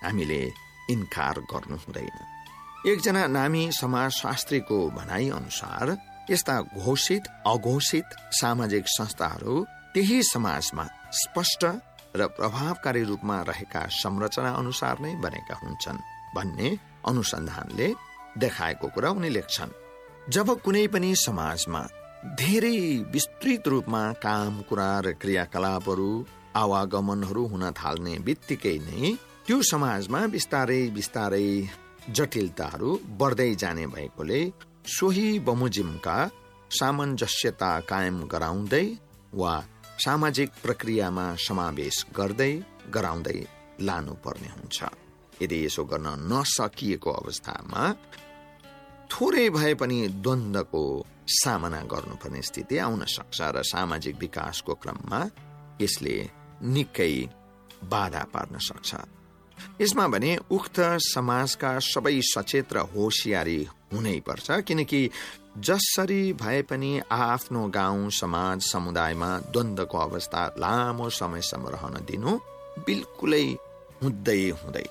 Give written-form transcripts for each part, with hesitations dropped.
हामीले इन्कार गर्नु हुँदैन। एकजना नामी समाजशास्त्रीको भनाइ अनुसार यस्ता घोषित अघोषित सामाजिक संस्थाहरू त्यही समाजमा स्पष्ट र प्रभावकारी रूपमा रहेका संरचना अनुसार नै बनेका हुन्छन् भन्ने अनुसन्धानले देखाएको कुरा उनी लेख्छन्। जब कुनै पनि समाजमा धेरै विस्तृत रूपमा काम कुरा र क्रियाकलापहरू आवागमनहरू हुन थाल्ने बित्तिकै नै त्यो समाजमा बिस्तारै बिस्तारै जटिलताहरू बढ्दै जाने भएकोले सोही बमोजिमका सामञ्जस्यता कायम गराउँदै वा सामाजिक प्रक्रियामा समावेश गराउँदै लानुपर्ने हुन्छ। यदि यसो गर्न नसकिएको अवस्थामा थोरै भए पनि द्वन्द्वको सामना गर्नुपर्ने स्थिति आउन सक्छ र सामाजिक विकासको क्रममा यसले निकै बाधा पार्न सक्छ। यसमा भने उक्त समाजका सबै सचेत र होसियारी हुनै पर्छ, किनकि जसरी भए पनि आफ्नो गाउँ समाज समुदायमा द्वन्द्वको अवस्था लामो समयसम्म रहन दिनु बिल्कुलै हुँदैन।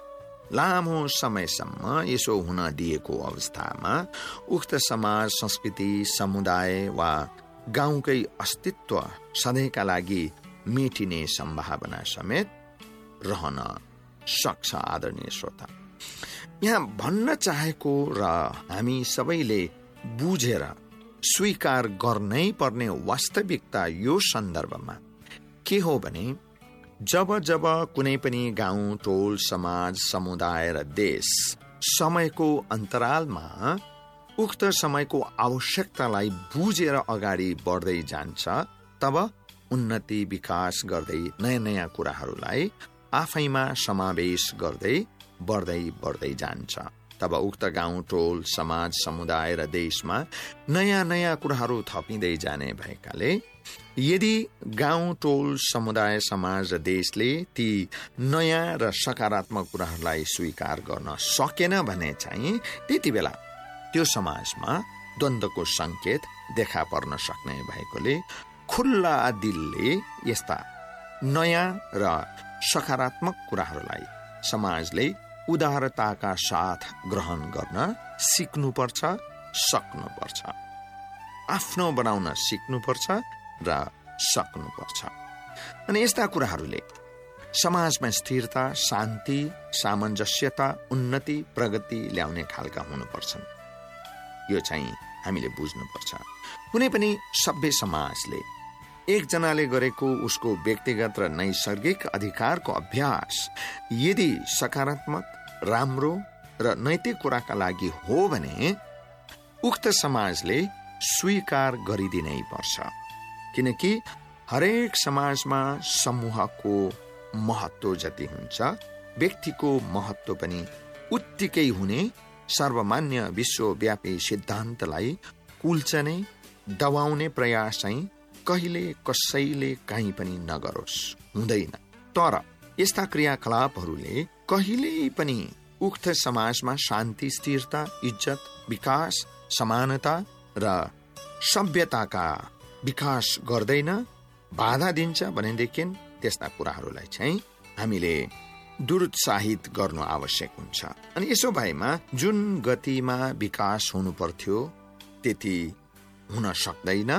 लामो समयसम्म यसो हुन दिएको अवस्थामा उक्त समाज संस्कृति समुदाय वा गाउँकै अस्तित्व सधैँका लागि मेटिने सम्भावना समेत रहन सक्छ। आदरणीय श्रोता, यहाँ भन्न चाहेको र हामी सबैले बुझेर स्वीकार गर्नै पर्ने वास्तविकता यो सन्दर्भमा के हो भने जब कुनै पनि गाउँ टोल समाज समुदाय र देश समयको अन्तरालमा उक्त समयको आवश्यकतालाई बुझेर अगाडि बढ्दै जान्छ, तब उन्नति विकास गर्दै नयाँ कुराहरूलाई आफैमा समावेश गर्दै बढ्दै जान्छ। तब उक्त गाउँ टोल समाज समुदाय र देशमा नयाँ कुराहरू थपिँदै जाने भएकाले यदि गाउँ टोल समुदाय समाज र देशले ती नयाँ र सकारात्मक कुराहरूलाई स्वीकार गर्न सकेन भने चाहिँ त्यति बेला त्यो समाजमा द्वन्द्वको संकेत देखा पर्न सक्ने भएकोले खुल्ला दिलले यस्ता नयाँ र सकारात्मक कुराहरूलाई समाजले उदारताका साथ ग्रहण गर्न सक्नुपर्छ, आफ्नो बनाउन सिक्नुपर्छ र सक्नुपर्छ। अनि यस्ता कुराहरूले समाजमा स्थिरता, शान्ति, सामञ्जस्यता, उन्नति, प्रगति ल्याउने खालका हुनुपर्छन्। यो चाहिँ हामीले बुझ्नुपर्छ। कुनै पनि सभ्य समाजले एकजनाले गरेको उसको व्यक्तिगत र नैसर्गिक अधिकारको अभ्यास यदि सकारात्मक, राम्रो र नैतिक कुराका लागि हो भने उक्त समाजले स्वीकार गरिदिनै पर्छ, किनकि हरेक समाजमा समूहको महत्त्व जति हुन्छ व्यक्तिको महत्त्व पनि उत्तिकै हुने सर्वमान्य विश्वव्यापी सिद्धान्तलाई कुल्चने दबाउने प्रयास चाहिँ कहिले कसैले कहीँ पनि नगरोस्, हुँदैन। तर यस्ता क्रियाकलापहरूले कहिल्यै पनि उक्त समाजमा शान्ति, स्थिरता, इज्जत, विकास, समानता र सभ्यताका विकास गर्दैन, बाधा दिन्छ भनेदेखि त्यस्ता कुराहरूलाई चाहिँ हामीले दुरुत्साहित गर्नु आवश्यक हुन्छ। अनि यसो भएमा जुन गतिमा विकास हुनु पर्थ्यो त्यति हुन सक्दैन,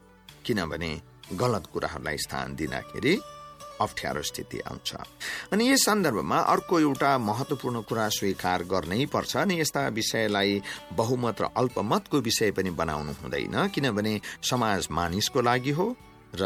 किनभने गलत कुराहरूलाई स्थान दिँदाखेरि अप्ठ्यारो स्थिति आउँछ। अनि यस सन्दर्भमा अर्को एउटा महत्त्वपूर्ण कुरा स्वीकार गर्नै पर्छ। अनि यस्ता विषयलाई बहुमत र अल्पमतको विषय पनि बनाउनु हुँदैन, किनभने समाज मानिसको लागि हो र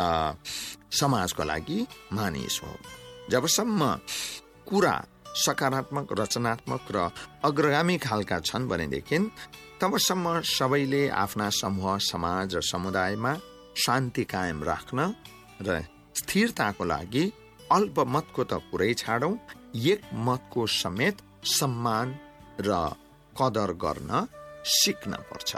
समाजको लागि मानिस हो। जबसम्म कुरा सकारात्मक, रचनात्मक र अग्रगामी खालका छन् भनेदेखि तबसम्म सबैले आफ्ना समूह, समाज र समुदायमा शान्ति कायम राख्न र स्थिरताको लागि अल्पमतको त पुरै छाडौं, एक मतको समेत सम्मान र कदर गर्न सिक्न पर्छ।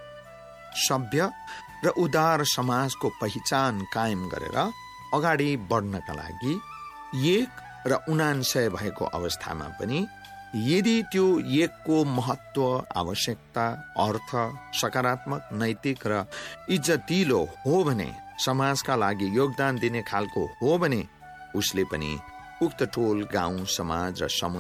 सभ्य र उदार समाजको पहिचान कायम गरेर अगाडि बढ्नका लागि एक र 79 भएको अवस्थामा पनि यदि त्यो एकको महत्त्व, आवश्यकता, अर्थ सकारात्मक, नैतिक र इज्जतिलो हो भने, समाजका लागि योगदान दिने खालको हो भने उसले पनि उक्त टोल, गाउँ, समाज र